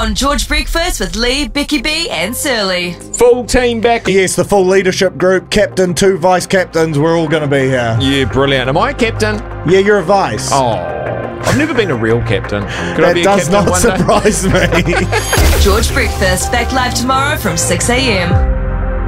on George Breakfast with Lee, Becky B and Surly. Full team back. Yes, the full leadership group, captain, 2 vice captains, we're all going to be here. Yeah, brilliant. Am I a captain? Yeah, you're a vice. Oh, I've never been a real captain. Could I That be a does captain not one day? surprise me. George Breakfast back live tomorrow from 6 a.m.